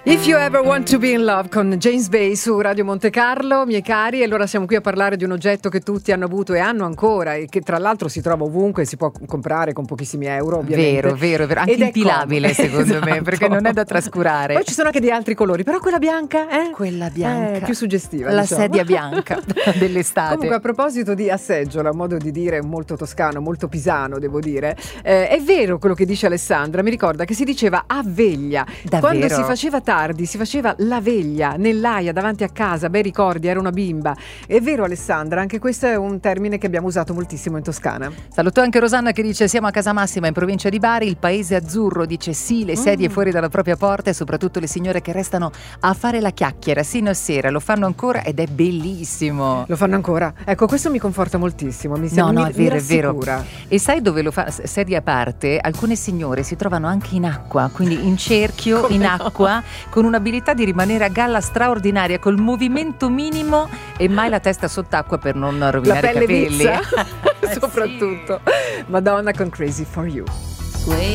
If You Ever Want to Be in Love con James Bay su Radio Monte Carlo, miei cari. E allora siamo qui a parlare di un oggetto che tutti hanno avuto e hanno ancora, e che tra l'altro si trova ovunque, si può comprare con pochissimi euro, ovviamente. Vero, anche impilabile secondo me, perché non è da trascurare. Poi ci sono anche di altri colori, però quella bianca quella bianca è più suggestiva, la diciamo. Sedia bianca dell'estate. Comunque, a proposito di asseggio, la modo di dire molto toscano, molto pisano, devo dire, è vero quello che dice Alessandra. Mi ricorda che si diceva a veglia. Davvero? Quando si faceva tardi, si faceva la veglia nell'aia davanti a casa, bei ricordi, era una bimba. È vero, Alessandra, anche questo è un termine che abbiamo usato moltissimo in Toscana. Saluto anche Rosanna che dice: siamo a Casa Massima in provincia di Bari, il paese azzurro, dice sì, le sedie fuori dalla propria porta e soprattutto le signore che restano a fare la chiacchiera sino a sera, lo fanno ancora ed è bellissimo. Lo fanno ancora? Ecco, questo mi conforta moltissimo, mi No, è vero, rassicura. E sai dove lo fa? Sedie a parte, alcune signore si trovano anche in acqua, quindi in cerchio, Come in no? acqua, con un'abilità di rimanere a galla straordinaria, col movimento minimo e mai la testa sott'acqua per non rovinare i capelli. Soprattutto. Madonna con Crazy for You.